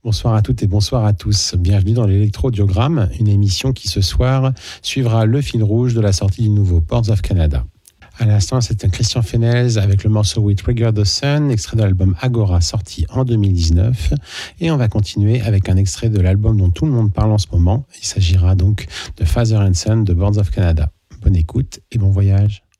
Bonsoir à toutes et bonsoir à tous. Bienvenue dans l'électrodiogramme, une émission qui ce soir suivra le fil rouge de la sortie du nouveau Boards of Canada. À l'instant, c'est un Christian Fennels avec le morceau We Trigger the Sun, extrait de l'album Agora sorti en 2019. Et on va continuer avec un extrait de l'album dont tout le monde parle en ce moment. Il s'agira donc de Father and Son de Boards of Canada. Bonne écoute et bon voyage.